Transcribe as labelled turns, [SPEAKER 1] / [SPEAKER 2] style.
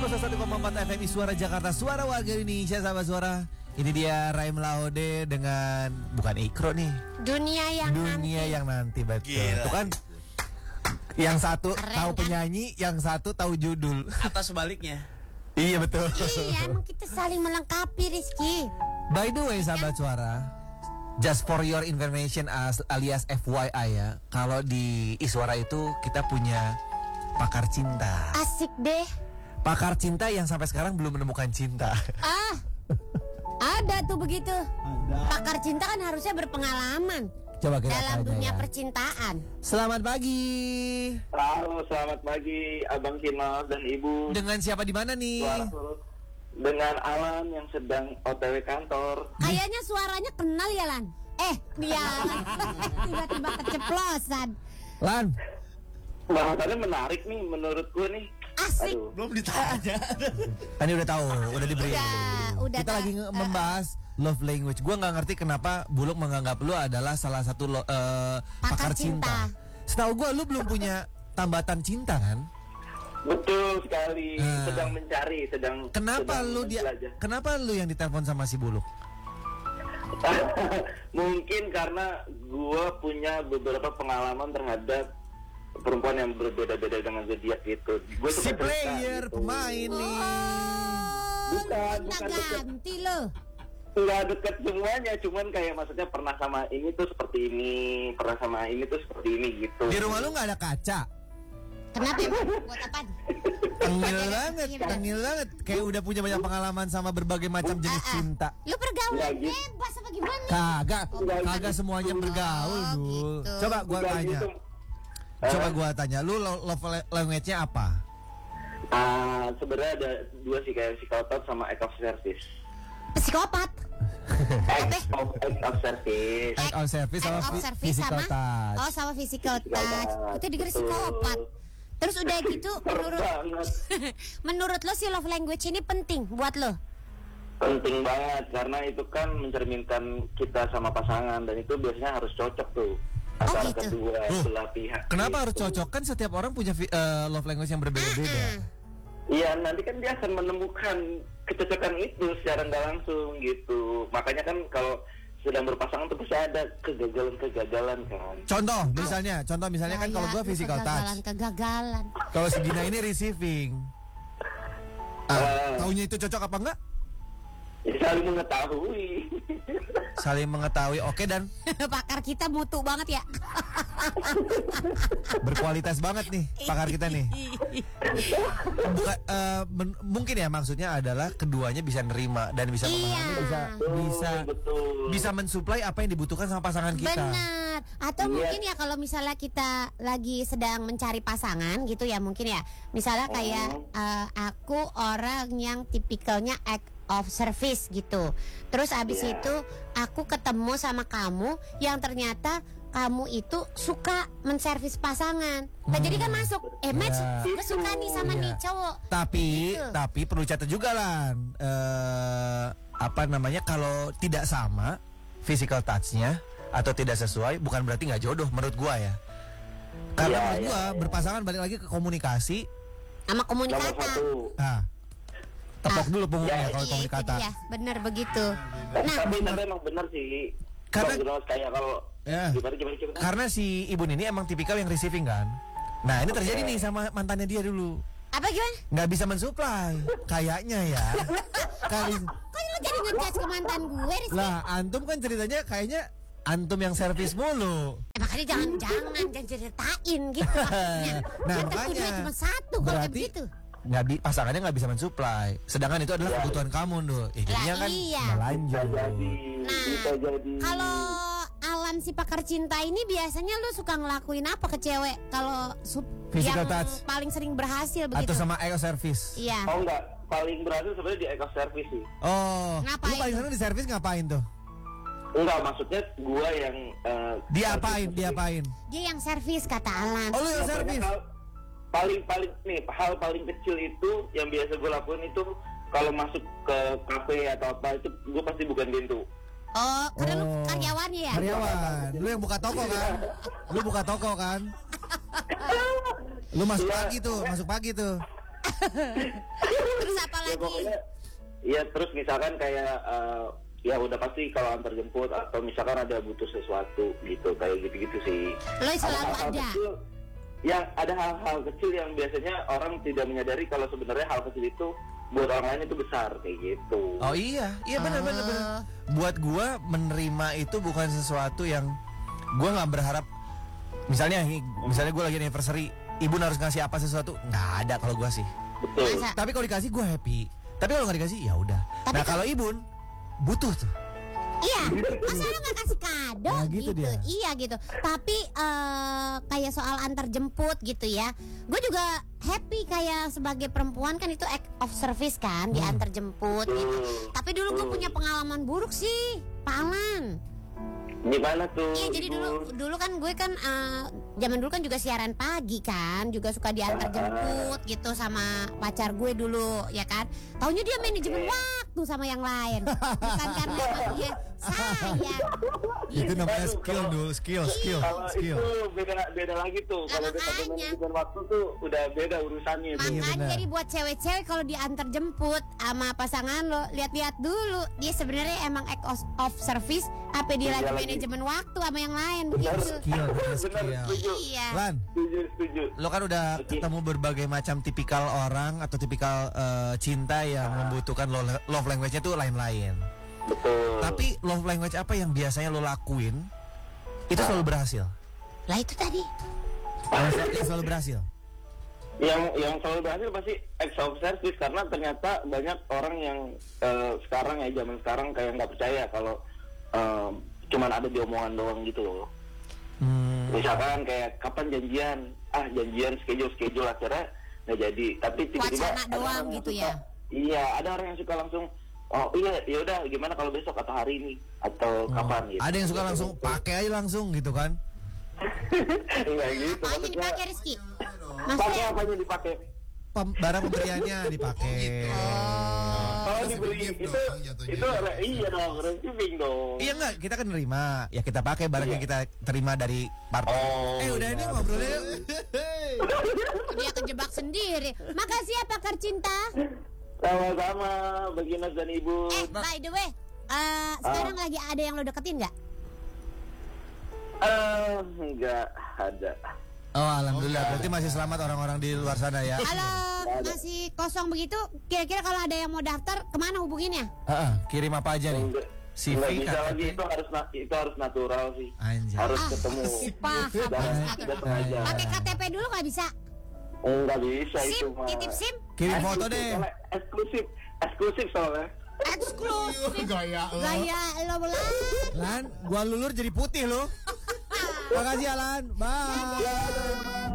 [SPEAKER 1] 101,4 FM Suara Jakarta, suara warga Indonesia, sahabat suara. Ini dia Raim Laude dengan bukan Ikro nih.
[SPEAKER 2] Dunia yang
[SPEAKER 1] nanti betul.
[SPEAKER 3] Gila.
[SPEAKER 1] Itu kan yang satu
[SPEAKER 2] Keren,
[SPEAKER 1] tahu
[SPEAKER 2] kan?
[SPEAKER 1] penyanyi, yang satu tahu judul.
[SPEAKER 3] Atau sebaliknya.
[SPEAKER 1] Iya betul.
[SPEAKER 2] Iya, emang kita saling melengkapi, Rizky.
[SPEAKER 1] By the way, sahabat suara, just for your information alias FYI ya, kalau di Iswara itu kita punya pakar cinta.
[SPEAKER 2] Asik deh.
[SPEAKER 1] Pakar cinta yang sampai sekarang belum menemukan cinta.
[SPEAKER 2] Ada tuh begitu. Pakar cinta kan harusnya berpengalaman
[SPEAKER 1] Coba kita
[SPEAKER 2] dalam
[SPEAKER 1] tanya
[SPEAKER 2] dunia
[SPEAKER 1] ya.
[SPEAKER 2] percintaan.
[SPEAKER 1] Selamat pagi.
[SPEAKER 4] Halo, selamat pagi Abang Kino dan Ibu.
[SPEAKER 1] Dengan siapa di mana nih?
[SPEAKER 4] Suara Suruh. Dengan Alan yang sedang OTW kantor.
[SPEAKER 2] Kayaknya suaranya kenal ya, Lan. Dia tiba-tiba keceplosan.
[SPEAKER 1] Lan,
[SPEAKER 4] Bahasannya menarik nih menurutku nih.
[SPEAKER 2] Asik.
[SPEAKER 4] Aduh.
[SPEAKER 3] Belum ditanya.
[SPEAKER 1] tadi udah tahu, udah diberi.
[SPEAKER 2] Udah
[SPEAKER 1] Kita
[SPEAKER 2] tahu.
[SPEAKER 1] lagi membahas love language. Gua nggak ngerti kenapa Buluk menganggap lu adalah salah satu pakar cinta. Setahu gua lu belum punya tambatan cinta kan?
[SPEAKER 4] Betul sekali. Sedang mencari, sedang.
[SPEAKER 1] Kenapa
[SPEAKER 4] sedang
[SPEAKER 1] lu
[SPEAKER 4] menjelajah.
[SPEAKER 1] Kenapa lu yang ditelepon sama si Buluk?
[SPEAKER 4] Mungkin karena gua punya beberapa pengalaman terhadap perempuan yang berbeda-beda dengan zodiak gitu. Gua
[SPEAKER 1] Si
[SPEAKER 4] suka cerita
[SPEAKER 1] player,
[SPEAKER 4] gitu.
[SPEAKER 1] pemain nih.
[SPEAKER 4] Bukan
[SPEAKER 2] Kita
[SPEAKER 4] dekat.
[SPEAKER 2] ganti loh.
[SPEAKER 4] Nggak deket semuanya, cuman kayak maksudnya pernah sama ini tuh seperti ini, pernah sama ini tuh seperti ini gitu.
[SPEAKER 1] Di rumah lu nggak ada kaca?
[SPEAKER 2] Kenapa? Buat apaan?
[SPEAKER 1] Tengil banget. Kayak udah punya banyak pengalaman sama berbagai macam jenis cinta.
[SPEAKER 2] Lu pergaulan
[SPEAKER 4] Ya, gitu.
[SPEAKER 2] bebas apa gimana?
[SPEAKER 1] Kagak semuanya bergaul
[SPEAKER 2] Oh,
[SPEAKER 1] dulu.
[SPEAKER 2] gitu.
[SPEAKER 1] Coba gua
[SPEAKER 4] Nggak
[SPEAKER 1] tanya.
[SPEAKER 4] gitu.
[SPEAKER 1] Coba gua tanya, lu love language-nya apa?
[SPEAKER 4] Sebenarnya ada dua sih, kayak psikopat sama act of service.
[SPEAKER 2] Psikopat.
[SPEAKER 4] Act of service.
[SPEAKER 1] Act of service sama
[SPEAKER 2] Act of service
[SPEAKER 1] physical
[SPEAKER 2] sama
[SPEAKER 1] touch.
[SPEAKER 2] Oh, sama physical
[SPEAKER 4] Physical
[SPEAKER 2] touch.
[SPEAKER 4] touch,
[SPEAKER 2] Itu dikira
[SPEAKER 4] betul.
[SPEAKER 2] psikopat. Terus udah gitu
[SPEAKER 4] Serem banget.
[SPEAKER 2] menurut lo si love language ini penting buat lo?
[SPEAKER 4] Penting banget karena itu kan mencerminkan kita sama pasangan dan itu biasanya harus cocok tuh antara
[SPEAKER 2] gitu.
[SPEAKER 4] kedua belah pihak.
[SPEAKER 1] Kenapa harus
[SPEAKER 4] gitu.
[SPEAKER 1] cocok? Kan setiap orang punya love language yang berbeda-beda.
[SPEAKER 4] Iya, nanti kan dia akan menemukan kecocokan itu secara nggak langsung gitu. Makanya kan kalau sedang berpasangan tuh bisa ada kegagalan kan.
[SPEAKER 1] Contoh misalnya kan kalau gua physical touch.
[SPEAKER 2] Kegagalan.
[SPEAKER 1] Kalau si Gina ini receiving. Taunya itu cocok apa enggak?
[SPEAKER 4] Saling mengetahui.
[SPEAKER 1] Saling mengetahui. Oke, dan
[SPEAKER 2] Pakar kita mutu banget ya.
[SPEAKER 1] berkualitas banget nih pakar kita nih. Mungkin ya maksudnya adalah keduanya bisa nerima dan bisa memahami,
[SPEAKER 4] Betul.
[SPEAKER 1] bisa mensuplai apa yang dibutuhkan sama pasangan kita.
[SPEAKER 2] Benar. Atau
[SPEAKER 4] Iya.
[SPEAKER 2] mungkin ya kalau misalnya kita lagi sedang mencari pasangan gitu ya, mungkin ya. Misalnya kayak aku orang yang tipikalnya act of service gitu. Terus abis
[SPEAKER 4] Iya.
[SPEAKER 2] itu aku ketemu sama kamu yang ternyata kamu itu suka menservis pasangan. Nah, jadi kan masuk match,
[SPEAKER 1] Ya.
[SPEAKER 2] gue suka nih sama
[SPEAKER 1] Iya.
[SPEAKER 2] nih cowok.
[SPEAKER 1] Tapi
[SPEAKER 2] Gitu.
[SPEAKER 1] perlu catat juga Lan. Kalau tidak sama physical touch-nya atau tidak sesuai, bukan berarti nggak jodoh menurut gua ya. Karena menurut gua berpasangan balik lagi ke komunikasi.
[SPEAKER 2] Sama
[SPEAKER 4] Nomor
[SPEAKER 2] komunikasi.
[SPEAKER 4] satu.
[SPEAKER 1] Tepok dulu punggungnya
[SPEAKER 4] Ya,
[SPEAKER 1] kalau
[SPEAKER 2] Iya,
[SPEAKER 1] komunikasi.
[SPEAKER 2] itu dia. Bener begitu. Nah,
[SPEAKER 4] Tapi emang benar sih.
[SPEAKER 1] Karena-
[SPEAKER 4] Bang Jonas, kayak kalau
[SPEAKER 1] Ya.
[SPEAKER 4] gimana?
[SPEAKER 1] Karena si Ibu ini emang tipikal yang receiving kan. Nah ini terjadi nih sama mantannya dia dulu.
[SPEAKER 2] apa gimana?
[SPEAKER 1] Nggak bisa mensuplai. Kayaknya ya. Kali
[SPEAKER 2] Kok lu jadi ngejudge ke mantan gue, Rizky?
[SPEAKER 1] lah antum kan ceritanya kayaknya antum yang servis mulu.
[SPEAKER 2] Makanya jangan ceritain gitu maksudnya.
[SPEAKER 1] Nah,
[SPEAKER 2] Kan
[SPEAKER 1] makanya.
[SPEAKER 2] tertuduhnya cuma satu kalau kayak begitu.
[SPEAKER 1] Pasangannya nggak bisa mensuplai. Sedangkan itu adalah kebutuhan kamu tuh. Jadinya
[SPEAKER 2] Lah,
[SPEAKER 1] kan
[SPEAKER 2] iya.
[SPEAKER 1] melanjut.
[SPEAKER 4] Bisa jadi.
[SPEAKER 2] Kalau Alan si pakar cinta ini biasanya lu suka ngelakuin apa ke cewek kalau
[SPEAKER 1] Physical
[SPEAKER 2] yang
[SPEAKER 1] touch.
[SPEAKER 2] paling sering berhasil begitu?
[SPEAKER 1] Atau sama eco service.
[SPEAKER 2] Iya.
[SPEAKER 4] Oh enggak, paling berhasil sebenarnya di eco service sih.
[SPEAKER 1] Oh,
[SPEAKER 2] Ngapain
[SPEAKER 1] lu paling
[SPEAKER 2] tuh?
[SPEAKER 1] seneng di servis ngapain tuh?
[SPEAKER 4] Enggak, maksudnya gua yang
[SPEAKER 1] Diapain?
[SPEAKER 2] Dia yang servis kata Alan.
[SPEAKER 1] Oh, lu yang servis.
[SPEAKER 4] Paling nih, hal paling kecil itu yang biasa gue lakuin itu kalau masuk ke kafe atau apa itu gue pasti bukain pintu.
[SPEAKER 2] Oh, karena lu karyawannya ya?
[SPEAKER 1] Karyawan. Lu yang buka toko kan? Lu buka toko kan? Lu masuk pagi tuh.
[SPEAKER 2] lagi?
[SPEAKER 4] Pokoknya, ya terus misalkan kayak ya udah pasti kalau antar jemput atau misalkan ada butuh sesuatu gitu, kayak gitu-gitu sih.
[SPEAKER 2] Lo selalu
[SPEAKER 4] hal-hal
[SPEAKER 2] ada.
[SPEAKER 4] kecil, yang ada hal-hal kecil yang biasanya orang tidak menyadari kalau sebenarnya hal kecil itu buat orang lain itu besar kayak gitu.
[SPEAKER 1] Oh iya benar. Buat gua menerima itu bukan sesuatu yang gua nggak berharap. Misalnya gua lagi anniversary, ibu harus ngasih apa sesuatu, nggak ada kalau gua sih.
[SPEAKER 4] Betul.
[SPEAKER 2] Masa?
[SPEAKER 1] Tapi kalau dikasih gua happy. Tapi kalau nggak dikasih ya udah.
[SPEAKER 2] Tapi
[SPEAKER 1] Nah kalau ibun butuh tuh.
[SPEAKER 2] Iya, masa lo gak kasih kado
[SPEAKER 1] Nah, gitu dia.
[SPEAKER 2] Iya gitu. Tapi kayak soal antar jemput gitu ya, gue juga happy kayak sebagai perempuan kan itu act of service kan, diantar jemput gitu. Tapi dulu gue punya pengalaman buruk sih, Pak Alan.
[SPEAKER 4] Gimana tuh?
[SPEAKER 2] Iya, jadi dulu kan gue kan zaman dulu kan juga siaran pagi kan, juga suka diantar jemput gitu sama pacar gue dulu ya kan. Taunya dia manajemen waktu sama yang lain, bukan karena dia sayang.
[SPEAKER 1] Itu namanya skill dulu, skill.
[SPEAKER 4] Kalau itu beda lagi tuh. Kalau dia pakai
[SPEAKER 2] makanya.
[SPEAKER 4] manajemen waktu tuh udah beda urusannya tuh.
[SPEAKER 2] Makanya
[SPEAKER 1] benar.
[SPEAKER 2] jadi buat cewek-cewek kalau diantar jemput sama pasangan lo, lihat-lihat dulu dia sebenarnya emang act of service apa dia lagi manajemen waktu sama yang lain begitu.
[SPEAKER 1] Skill.
[SPEAKER 4] Benar, setuju.
[SPEAKER 2] Iya.
[SPEAKER 1] Lan,
[SPEAKER 4] Setuju.
[SPEAKER 1] lo kan udah ketemu berbagai macam tipikal orang atau tipikal cinta yang membutuhkan love language-nya tuh lain-lain.
[SPEAKER 4] Betul.
[SPEAKER 1] Tapi love language apa yang biasanya lo lakuin itu selalu berhasil?
[SPEAKER 2] Lah itu tadi.
[SPEAKER 1] Yang selalu berhasil.
[SPEAKER 4] Yang selalu berhasil pasti acts of service, karena ternyata banyak orang yang sekarang ya, zaman sekarang kayak nggak percaya kalau cuman ada di omongan doang gitu loh. Misalkan kayak kapan janjian, janjian schedule akhirnya nggak jadi, tapi tiba-tiba
[SPEAKER 2] Wacana
[SPEAKER 4] ada
[SPEAKER 2] doang
[SPEAKER 4] orang yang
[SPEAKER 2] gitu
[SPEAKER 4] suka-
[SPEAKER 2] ya.
[SPEAKER 4] Iya, ada orang yang suka langsung, oh iya ya udah gimana kalau besok atau hari ini atau kapan gitu.
[SPEAKER 1] Ada yang suka langsung pakai aja langsung gitu kan?
[SPEAKER 4] Enggak gitu.
[SPEAKER 2] Apanya
[SPEAKER 4] Maksudnya,
[SPEAKER 2] dipakai Rizky?
[SPEAKER 4] pakai
[SPEAKER 2] Maksudnya
[SPEAKER 4] apanya dipakai?
[SPEAKER 1] Barang pemberiannya dipakai.
[SPEAKER 4] Kalau dibeli itu iya dong, receiving dong.
[SPEAKER 1] Iya enggak, kita kan nerima. Ya kita pakai barang yang kita terima dari partner. Udah ini ngobrolnya yuk.
[SPEAKER 2] dia kejebak sendiri. Makasih ya pakar cinta.
[SPEAKER 4] Sama-sama, Baginas dan Ibu.
[SPEAKER 2] By the way, sekarang lagi ada yang lo deketin nggak?
[SPEAKER 4] Enggak ada.
[SPEAKER 1] Oh alhamdulillah, berarti masih selamat orang-orang di luar sana ya.
[SPEAKER 2] Kalau masih kosong begitu, kira-kira kalau ada yang mau daftar, kemana hubunginnya?
[SPEAKER 1] Kirim apa aja nih?
[SPEAKER 4] Enggak
[SPEAKER 1] CV
[SPEAKER 4] bisa
[SPEAKER 1] KTP.
[SPEAKER 4] lagi, itu harus natural sih.
[SPEAKER 1] Anjay.
[SPEAKER 4] Harus ketemu.
[SPEAKER 2] Paham.
[SPEAKER 4] Udah sengaja.
[SPEAKER 2] Pakai KTP dulu nggak bisa?
[SPEAKER 4] Enggak bisa itu
[SPEAKER 2] SIM,
[SPEAKER 4] mah.
[SPEAKER 2] titip SIM,
[SPEAKER 1] Kirim foto deh.
[SPEAKER 4] Eksklusif soalnya.
[SPEAKER 2] eksklusif.
[SPEAKER 3] Gaya lo.
[SPEAKER 2] Gaya lo belar.
[SPEAKER 1] Lan, gua lulur jadi putih lo. Makasih Alan. Bye.